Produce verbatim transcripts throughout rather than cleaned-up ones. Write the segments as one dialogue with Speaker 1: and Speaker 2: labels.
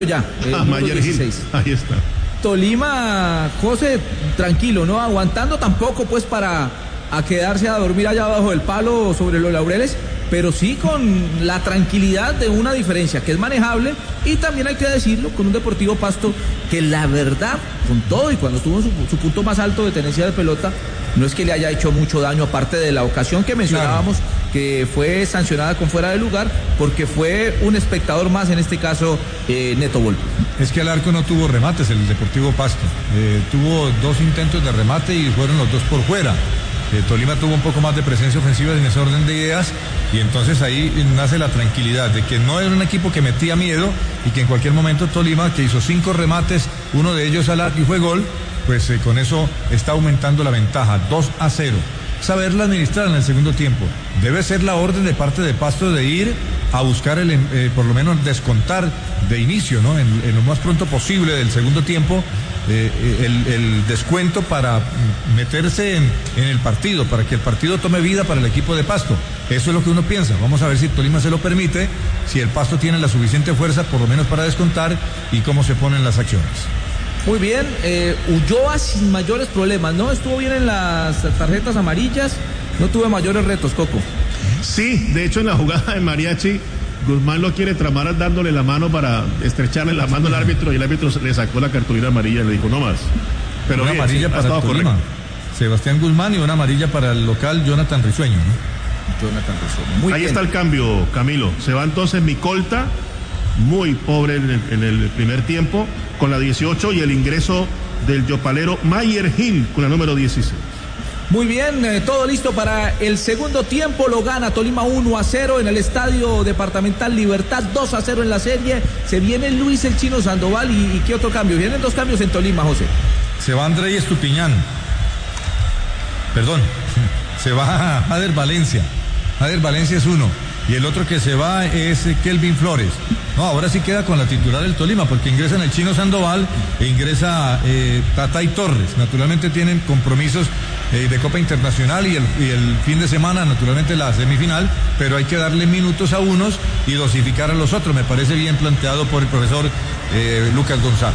Speaker 1: Ya, eh,
Speaker 2: ah, Mayer Gil. Ahí está.
Speaker 1: Tolima, José, tranquilo, ¿no? Aguantando tampoco, pues, para a quedarse a dormir allá abajo del palo sobre los laureles, pero sí con la tranquilidad de una diferencia que es manejable, y también hay que decirlo, con un Deportivo Pasto que la verdad, con todo y cuando estuvo en su, su punto más alto de tenencia de pelota, no es que le haya hecho mucho daño, aparte de la ocasión que mencionábamos, claro, que fue sancionada con fuera de lugar, porque fue un espectador más, en este caso, eh, Neto Volpi.
Speaker 3: Es que el arco no tuvo remates, el Deportivo Pasto. Eh, tuvo dos intentos de remate y fueron los dos por fuera. Eh, Tolima tuvo un poco más de presencia ofensiva en ese orden de ideas, y entonces ahí nace la tranquilidad de que no era un equipo que metía miedo y que en cualquier momento Tolima, que hizo cinco remates, uno de ellos al arco y fue gol, pues eh, con eso está aumentando la ventaja, dos a cero. Saberla administrar en el segundo tiempo. Debe ser la orden de parte de Pasto de ir a buscar el, eh, por lo menos descontar de inicio, ¿no? En, en lo más pronto posible del segundo tiempo, eh, el, el descuento para meterse en, en el partido, para que el partido tome vida para el equipo de Pasto. Eso es lo que uno piensa. Vamos a ver si Tolima se lo permite, si el Pasto tiene la suficiente fuerza, por lo menos para descontar, y cómo se ponen las acciones.
Speaker 1: Muy bien, eh, Ulloa sin mayores problemas, ¿no? Estuvo bien en las tarjetas amarillas, no tuvo mayores retos, Coco.
Speaker 2: Sí, de hecho en la jugada de Mariachi, Guzmán lo quiere tramar dándole la mano para estrecharle la mano al árbitro, y el árbitro le sacó la cartulina amarilla y le dijo no más. Pero
Speaker 3: una
Speaker 2: bien,
Speaker 3: amarilla
Speaker 2: sí,
Speaker 3: para Tolima, Sebastián Guzmán, y una amarilla para el local Jonathan Risueño, ¿no?
Speaker 1: Jonathan Risueño. Muy
Speaker 2: Ahí
Speaker 1: bien.
Speaker 2: está el cambio, Camilo. Se va entonces Micolta, muy pobre en el, en el primer tiempo, con la dieciocho, y el ingreso del yopalero Mayer Gil con la número dieciséis.
Speaker 1: Muy bien, eh, todo listo para el segundo tiempo. Lo gana Tolima uno a cero en el Estadio Departamental Libertad, dos a cero en la serie. Se viene Luis el Chino Sandoval, y, y ¿qué otro cambio? Vienen dos cambios en Tolima, José.
Speaker 3: Se va Andrés Estupiñán. Perdón, se va Jader Valencia. Jader Valencia es uno. Y el otro que se va es Kelvin Flores. No, ahora sí queda con la titular del Tolima, porque ingresan el Chino Sandoval e ingresa eh, Tatay Torres. Naturalmente tienen compromisos eh, de Copa Internacional y el, y el fin de semana, naturalmente la semifinal, pero hay que darle minutos a unos y dosificar a los otros. Me parece bien planteado por el profesor eh, Lucas González.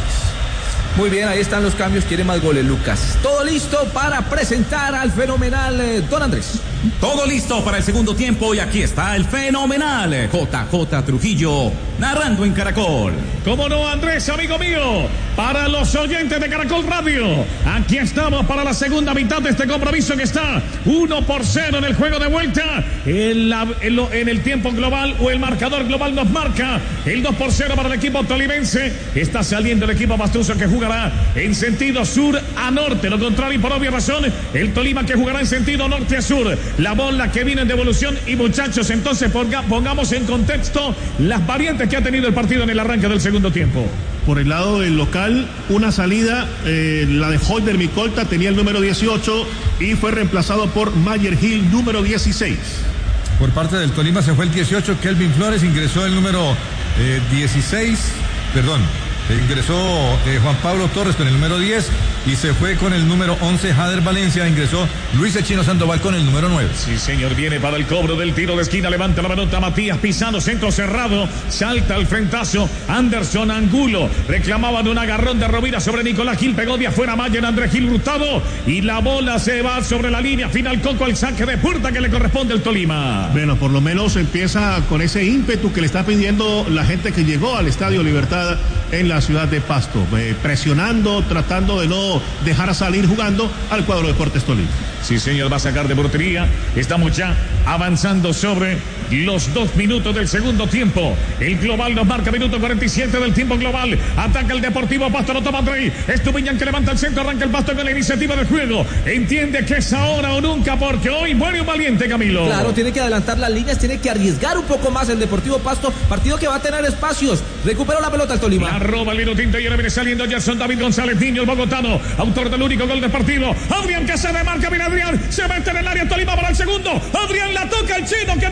Speaker 1: Muy bien, ahí están los cambios, quiere más goles Lucas. Todo listo para presentar al fenomenal eh, Don Andrés.
Speaker 4: Todo listo para el segundo tiempo, y aquí está el fenomenal J J Trujillo, narrando en Caracol.
Speaker 5: ¿Cómo no, Andrés, amigo mío? Para los oyentes de Caracol Radio, aquí estamos para la segunda mitad de este compromiso que está uno por cero en el juego de vuelta. En, la, en, lo, en el tiempo global, o el marcador global nos marca el dos por cero para el equipo tolimense. Está saliendo el equipo pastuso, que jugará en sentido sur a norte. Lo contrario, por obvia razón, el Tolima, que jugará en sentido norte a sur. La bola que viene en devolución, y muchachos, entonces ponga, pongamos en contexto las variantes que ha tenido el partido en el arranque del segundo tiempo.
Speaker 2: Por el lado del local, una salida, eh, la de Holder Micolta, tenía el número dieciocho y fue reemplazado por Mayer Gil, número dieciséis.
Speaker 3: Por parte del Tolima se fue el dieciocho, Kelvin Flores, ingresó el número eh, dieciséis, perdón, ingresó eh, Juan Pablo Torres con el número diez, y se fue con el número once Jader Valencia. Ingresó Luis el Chino Sandoval con el número nueve.
Speaker 5: Sí, señor, viene para el cobro del tiro de esquina, levanta la pelota Matías Pisano, centro cerrado, salta al frentazo Anderson Angulo, reclamaban un agarrón de Rovira sobre Nicolás Gil, pegó de afuera Mayer Andrés Gil Hurtado, y la bola se va sobre la línea final. Coco, al saque de puerta que le corresponde al Tolima.
Speaker 2: Bueno, por lo menos empieza con ese ímpetu que le está pidiendo la gente que llegó al Estadio Libertad en la ciudad de Pasto, eh, presionando, tratando de no dejar salir jugando al cuadro Deportes Tolima.
Speaker 5: Sí, señor, va a sacar de portería. Estamos ya avanzando sobre los dos minutos del segundo tiempo. El global nos marca minuto cuarenta y siete del tiempo global. Ataca el Deportivo Pasto, lo toma Andrei Estupiñán, que levanta el centro, arranca el Pasto con la iniciativa del juego. Entiende que es ahora o nunca, porque hoy muere un valiente, Camilo.
Speaker 1: Claro, tiene que adelantar las líneas, tiene que arriesgar un poco más el Deportivo Pasto, partido que va a tener espacios. Recupera la pelota el Tolima.
Speaker 5: La roba el Tinto, y ahora viene saliendo Gerson David González Niño, el bogotano, autor del único gol del partido. Adrián, que se demarca, viene Adrián, se mete en el área Tolima para el segundo. Adrián la toca el Chino, que no alcanza a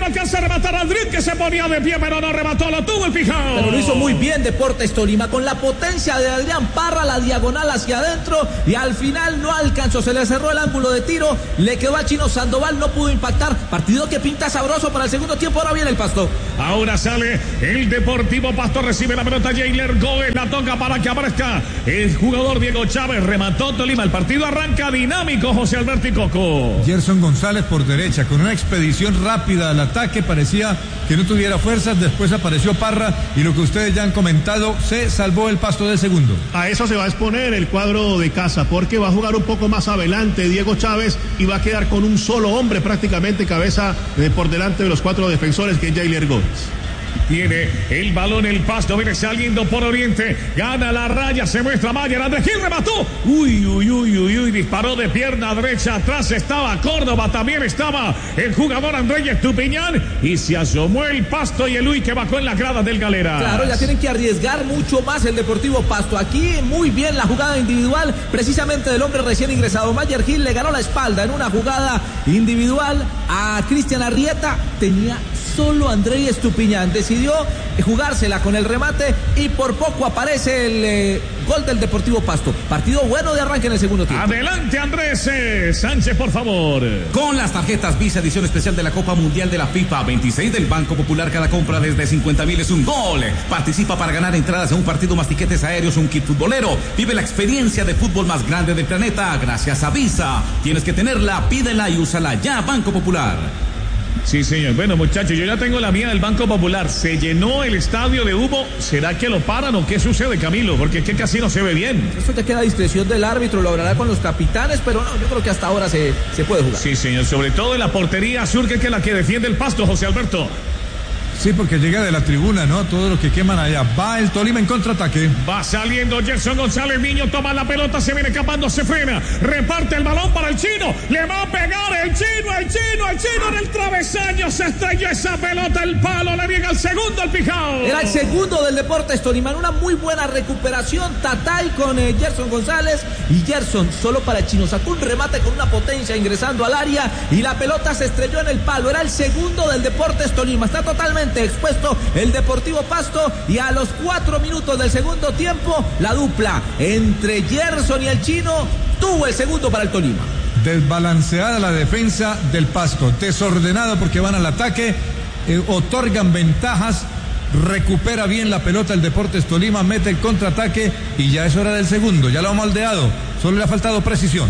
Speaker 5: rematar Andrés, que se ponía de pie, pero no remató, lo tuvo el fijado.
Speaker 1: Pero lo hizo muy bien Deportes Tolima, con la potencia de Adrián Parra, la diagonal hacia adentro, y al final no alcanzó, se le cerró el ángulo de tiro, le quedó a Chino Sandoval, no pudo impactar. Partido que pinta sabroso para el segundo tiempo. Ahora viene el Pasto.
Speaker 5: Ahora sale el Deportivo Pasto, recibe la pelota Jailer Gómez, la toca para que aparezca el jugador Diego Chávez, remató Tolima. El partido arranca dinámico, José Alberto y Coco.
Speaker 3: Gerson González por derecha, con una expedición rápida al ataque, parecía que no tuviera fuerzas, después apareció Parra y lo que ustedes ya han comentado, se salvó el Pasto del segundo.
Speaker 2: A eso se va a exponer el cuadro de casa, porque va a jugar un poco más adelante Diego Chávez y va a quedar con un solo hombre prácticamente cabeza eh, por delante de los cuatro defensores, que es Jailer Gómez.
Speaker 5: Tiene el balón el Pasto, viene saliendo por Oriente, gana la raya, se muestra Mayer, Andrés Gil remató, uy, uy, uy, uy, uy, disparó de pierna derecha, atrás estaba Córdoba, también estaba el jugador Andrés Estupiñán, y se asomó el Pasto y el Uy que bajó en la grada del Galera.
Speaker 1: Claro, ya tienen que arriesgar mucho más el Deportivo Pasto. Aquí muy bien la jugada individual, precisamente del hombre recién ingresado. Mayer Gil le ganó la espalda en una jugada individual a Cristian Arrieta, tenía solo Andrés Estupiñán, decidió jugársela con el remate y por poco aparece el eh, gol del Deportivo Pasto. Partido bueno de arranque en el segundo tiempo.
Speaker 5: Adelante Andrés eh, Sánchez, por favor.
Speaker 4: Con las tarjetas Visa edición especial de la Copa Mundial de la FIFA veintiséis del Banco Popular, cada compra desde cincuenta mil es un gol. Participa para ganar entradas a un partido, más tiquetes aéreos, un kit futbolero. Vive la experiencia de fútbol más grande del planeta gracias a Visa. Tienes que tenerla, pídela y úsala ya. Banco Popular.
Speaker 5: Sí, señor. Bueno, muchachos, yo ya tengo la mía del Banco Popular. Se llenó el estadio de humo. ¿Será que lo paran o qué sucede, Camilo? Porque es que casi no se ve bien.
Speaker 1: Eso te queda a discreción del árbitro, lo hablará con los capitanes, pero no, yo creo que hasta ahora se, se puede jugar.
Speaker 5: Sí, señor. Sobre todo en la portería sur, que es la que defiende el Pasto, José Alberto.
Speaker 3: Sí, porque llega de la tribuna, ¿no? Todo lo que queman allá. Va el Tolima en contraataque.
Speaker 5: Va saliendo Gerson González, Niño toma la pelota, se viene escapando, se frena, reparte el balón para el Chino, le va a pegar el Chino, el Chino, el Chino en el travesaño, se estrelló esa pelota, el palo, le llega el segundo al Pijao.
Speaker 1: Era el segundo del Deportes Tolima, una muy buena recuperación, Tatay con eh, Gerson González, y Gerson solo para el Chino, sacó un remate con una potencia ingresando al área, y la pelota se estrelló en el palo. Era el segundo del Deportes Tolima, está totalmente expuesto el Deportivo Pasto, y a los cuatro minutos del segundo tiempo la dupla entre Gerson y el Chino tuvo el segundo para el Tolima.
Speaker 3: Desbalanceada la defensa del Pasto, desordenado porque van al ataque, eh, otorgan ventajas, recupera bien la pelota el Deportes Tolima, mete el contraataque y ya es hora del segundo, ya lo ha moldeado, solo le ha faltado precisión.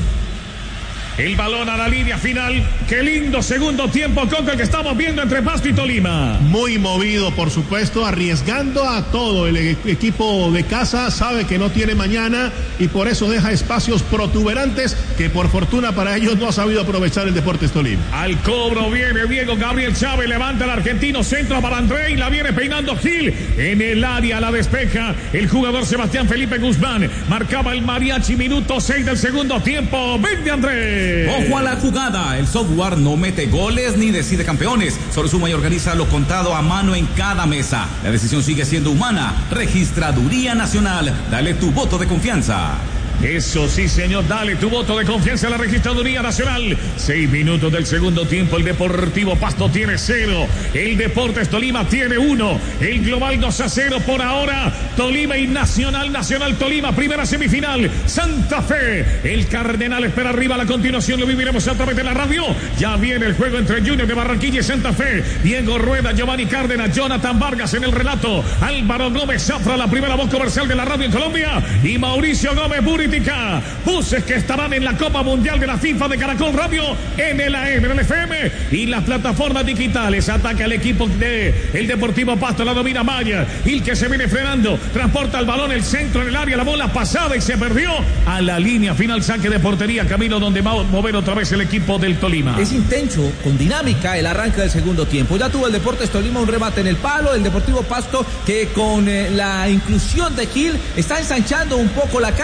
Speaker 5: El balón a la línea final. Qué lindo segundo tiempo, Coco, el que estamos viendo entre Pasto y Tolima.
Speaker 2: Muy movido, por supuesto, arriesgando a todo. El e- equipo de casa sabe que no tiene mañana y por eso deja espacios protuberantes que por fortuna para ellos no ha sabido aprovechar el Deportes Tolima.
Speaker 5: Al cobro viene Diego Gabriel Chávez, levanta el argentino, centro para André y la viene peinando Gil. En el área la despeja el jugador Sebastián Felipe Guzmán. Marcaba el mariachi, minuto seis del segundo tiempo. Vende André.
Speaker 4: Ojo a la jugada, el software no mete goles ni decide campeones, solo suma y organiza lo contado a mano en cada mesa. La decisión sigue siendo humana. Registraduría Nacional, dale tu voto de confianza.
Speaker 5: Eso sí, señor, dale tu voto de confianza a la Registraduría Nacional. Seis minutos del segundo tiempo, el Deportivo Pasto tiene cero, el Deportes Tolima tiene uno, el global dos a cero por ahora, Tolima y Nacional, Nacional Tolima, primera semifinal, Santa Fe, el Cardenal espera arriba, la continuación lo viviremos a través de la radio, ya viene el juego entre Junior de Barranquilla y Santa Fe, Diego Rueda, Giovanni Cárdenas, Jonathan Vargas en el relato, Álvaro Gómez Zafra, la primera voz comercial de la radio en Colombia, y Mauricio Gómez Buri. Buses que estarán en la Copa Mundial de la FIFA de Caracol Radio, en el A M, en el F M y las plataformas digitales. Ataca el equipo de el Deportivo Pasto, la domina Maya, y el que se viene frenando, transporta el balón, el centro en el área, la bola pasada y se perdió a la línea final, saque de portería, camino donde va a mover otra vez el equipo del Tolima.
Speaker 1: Es intenso, con dinámica el arranque del segundo tiempo. Ya tuvo el Deportes Tolima un remate en el palo, el Deportivo Pasto que con eh, la inclusión de Gil está ensanchando un poco la cancha, es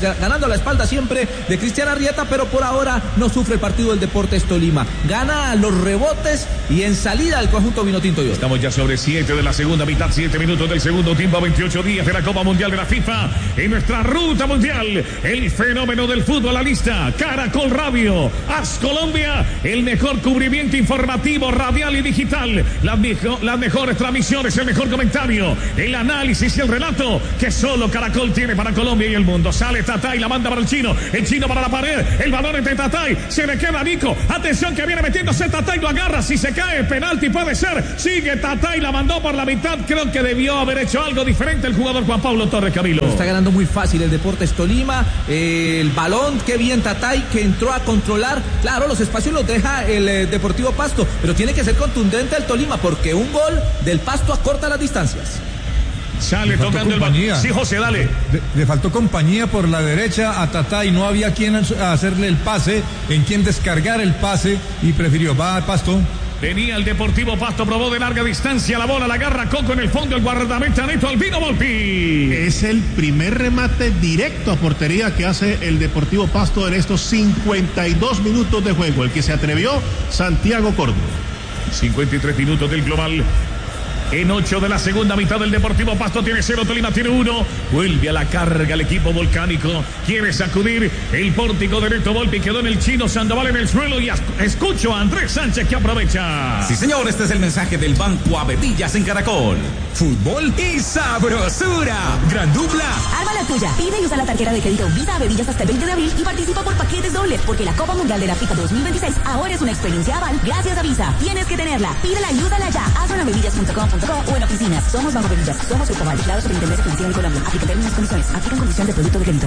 Speaker 1: ganando a la espalda siempre de Cristian Arrieta, pero por ahora no sufre el partido del Deportes Tolima. Gana los rebotes y en salida el conjunto vinotinto.
Speaker 5: Estamos ya sobre siete de la segunda mitad, siete minutos del segundo tiempo, veintiocho días de la Copa Mundial de la FIFA en nuestra ruta mundial. El fenómeno del fútbol a lista, Caracol Radio, Haz Colombia, el mejor cubrimiento informativo, radial y digital, las, mejo, las mejores transmisiones, el mejor comentario, el análisis y el relato que solo Caracol tiene para Colombia y el mundo. Sale Tatay, la manda para el chino, el chino para la pared, el balón entre Tatay, se le queda Nico, atención que viene metiéndose Tatay, lo agarra, si se cae, penalti puede ser, sigue Tatay, la mandó por la mitad, creo que debió haber hecho algo diferente el jugador Juan Pablo Torres, Camilo.
Speaker 1: Está ganando muy fácil el Deportes Tolima, eh, el balón, qué bien Tatay, que entró a controlar, claro, los espacios los deja el eh, Deportivo Pasto, pero tiene que ser contundente el Tolima, porque un gol del Pasto acorta las distancias.
Speaker 5: Sale tocando el balón. Sí, José, dale.
Speaker 3: Le, le faltó compañía por la derecha a Tatay, no había quien hacerle el pase, en quien descargar el pase y prefirió, va a Pasto.
Speaker 5: Venía el Deportivo Pasto, probó de larga distancia la bola, la agarra Coco en el fondo, el guardameta Neto Albino Volpi.
Speaker 2: Es el primer remate directo a portería que hace el Deportivo Pasto en estos cincuenta y dos minutos de juego. El que se atrevió, Santiago Córdoba.
Speaker 5: cincuenta y tres minutos del global. En ocho de la segunda mitad del Deportivo Pasto tiene cero, Tolima tiene uno. Vuelve a la carga el equipo volcánico. Quiere sacudir el pórtico de Neto Volpi. Quedó en el chino Sandoval en el suelo. Y escucho a Andrés Sánchez que aprovecha.
Speaker 4: Sí, señor, este es el mensaje del Banco Avedillas en Caracol. Fútbol y sabrosura. Gran dupla.
Speaker 6: Arma la tuya. Pide y usa la tarjeta de crédito Visa Avedillas hasta el veinte de abril y participa por paquetes dobles. Porque la Copa Mundial de la FIFA dos mil veintiséis ahora es una experiencia aval gracias a Visa. Tienes que tenerla. Pídela y úsala ya. Hazlo en avedillas punto com punto co o en oficinas. Somos Banco Avedillas. Somos Grupal. Declarado Superintendencia Financiera en Colombia. Aplica términos y condiciones. Aplican condición de producto de crédito.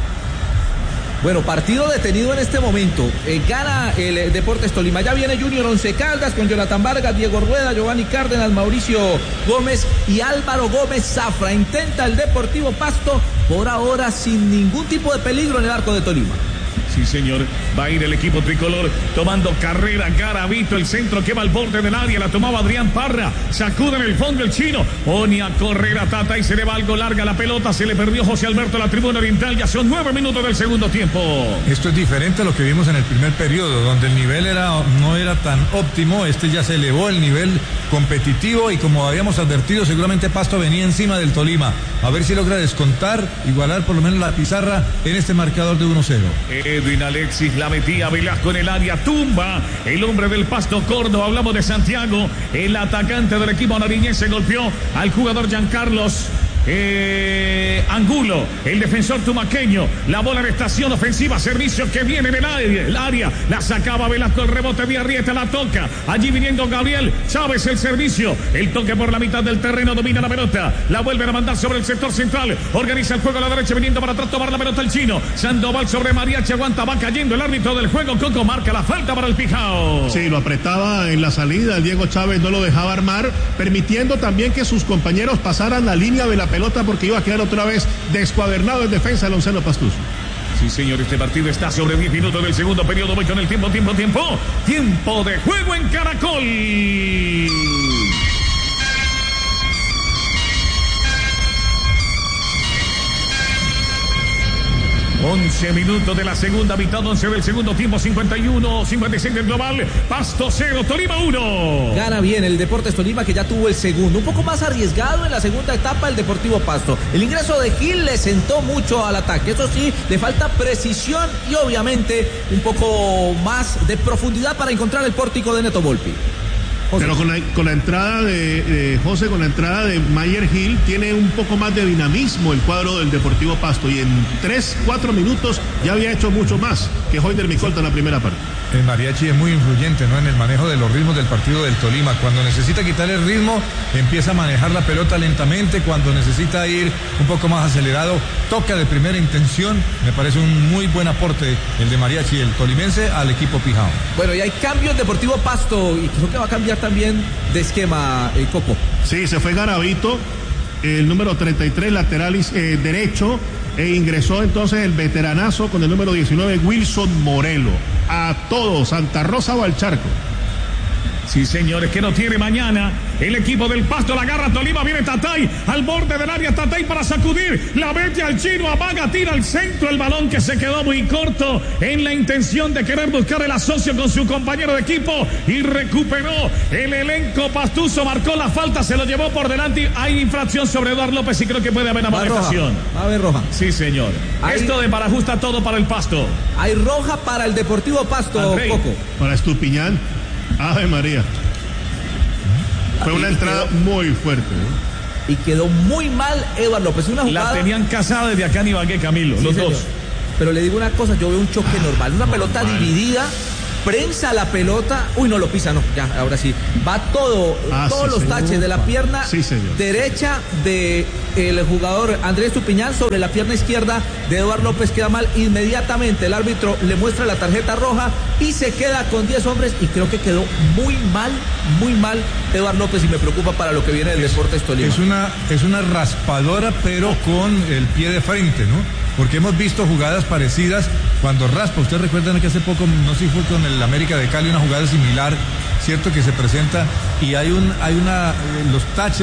Speaker 1: Bueno, partido detenido en este momento. Eh, gana el eh, Deportes Tolima. Ya viene Junior Once Caldas con Jonathan Vargas, Diego Rueda, Giovanni Cárdenas, Mauricio Gómez y Álvaro Gómez Zafra. Intenta el Deportivo Pasto por ahora sin ningún tipo de peligro en el arco de Tolima.
Speaker 5: Sí, señor, va a ir el equipo tricolor tomando carrera. Garavito, el centro que va al borde del área, la tomaba Adrián Parra, sacude en el fondo el chino, pone a correr a Tata y se le va algo larga la pelota, se le perdió José Alberto a la tribuna oriental. Ya son nueve minutos del segundo tiempo.
Speaker 3: Esto es diferente a lo que vimos en el primer periodo, donde el nivel era no era tan óptimo. Este ya se elevó el nivel competitivo y, como habíamos advertido, seguramente Pasto venía encima del Tolima. A ver si logra descontar, igualar por lo menos la pizarra en este marcador de uno cero.
Speaker 5: Edwin Alexis la metía Velasco en el área, tumba el hombre del Pasto Córdoba. Hablamos de Santiago, el atacante del equipo nariñense, golpeó al jugador Giancarlos Eh, Angulo, el defensor tumaqueño. La bola en estación ofensiva, servicio que viene en el área, el área la sacaba Velasco, el rebote de Arrieta, la toca allí viniendo Gabriel Chávez, el servicio, el toque por la mitad del terreno, domina la pelota, la vuelven a mandar sobre el sector central, organiza el juego a la derecha, viniendo para atrás, tomar la pelota el chino Sandoval sobre Mariachi, aguanta, va cayendo el árbitro del juego. Coco marca la falta para el Pijao.
Speaker 2: Sí, lo apretaba en la salida, Diego Chávez no lo dejaba armar, permitiendo también que sus compañeros pasaran la línea de la pelota, porque iba a quedar otra vez descuadernado en defensa el onceno pastuso.
Speaker 5: Sí, señor, este partido está sobre diez minutos del segundo periodo. Voy con el tiempo, tiempo, tiempo. Tiempo de juego en Caracol. once minutos de la segunda mitad, once del segundo tiempo, cincuenta y uno, cincuenta y seis del global. Pasto cero, Tolima uno.
Speaker 1: Gana bien el Deportes Tolima, que ya tuvo el segundo. Un poco más arriesgado en la segunda etapa el Deportivo Pasto. El ingreso de Gil le sentó mucho al ataque. Eso sí, le falta precisión y obviamente un poco más de profundidad para encontrar el pórtico de Neto Volpi.
Speaker 2: José. Pero con la, con la entrada de, de José, con la entrada de Mayer Gil, tiene un poco más de dinamismo el cuadro del Deportivo Pasto, y en tres, cuatro minutos ya había hecho mucho más que Hoyder Micolta en la primera parte.
Speaker 3: El Mariachi es muy influyente, ¿no?, en el manejo de los ritmos del partido del Tolima. Cuando necesita quitar el ritmo, empieza a manejar la pelota lentamente. Cuando necesita ir un poco más acelerado, toca de primera intención. Me parece un muy buen aporte el de Mariachi, el tolimense, al equipo Pijao.
Speaker 1: Bueno, y hay cambios Deportivo Pasto, y creo que va a cambiar también de esquema, el Coco.
Speaker 2: Sí, se fue Garavito, el número treinta y tres, lateral eh, derecho, e ingresó entonces el veteranazo con el número diecinueve, Wilson Morelo. A todos, Santa Rosa o al Charco.
Speaker 5: Sí, señores, que no tiene mañana. El equipo del Pasto la agarra Tolima, viene Tatay al borde del área, Tatay para sacudir, la mete al chino, amaga, tira al centro el balón que se quedó muy corto en la intención de querer buscar el asocio con su compañero de equipo y recuperó el elenco pastuso, marcó la falta, se lo llevó por delante. Hay infracción sobre Eduardo López y creo que puede haber amonestación.
Speaker 1: Va a haber roja.
Speaker 5: Sí, señor. Hay... Esto de Barajusta todo para el Pasto.
Speaker 1: Hay roja para el Deportivo Pasto,
Speaker 5: Andrei.
Speaker 1: Coco.
Speaker 2: Para Estupiñán. Ave María. Fue una entrada muy fuerte, ¿no?
Speaker 1: Y quedó muy mal Eduardo López. Una jugada...
Speaker 5: La tenían casada desde acá en Ibagué, Camilo, sí, los señor. dos.
Speaker 1: Pero le digo una cosa, yo veo un choque ah, normal. Una normal. pelota dividida, prensa la pelota. Uy, no lo pisa, no. Ya, ahora sí. Va todo, ah, todos sí, los señor. taches de la pierna
Speaker 2: sí,
Speaker 1: derecha de el jugador Andrés Estupiñán sobre la pierna izquierda de Eduardo López. Queda mal. Inmediatamente el árbitro le muestra la tarjeta roja y se queda con diez hombres. Y creo que quedó muy mal, muy mal Eduardo López y me preocupa para lo que viene del Deportes Tolima.
Speaker 3: Es una, es una raspadora, pero con el pie de frente, ¿no? Porque hemos visto jugadas parecidas cuando raspa. Ustedes recuerdan que hace poco, no sé si fue con el América de Cali, una jugada similar, cierto, que se presenta y hay un, hay una, los taches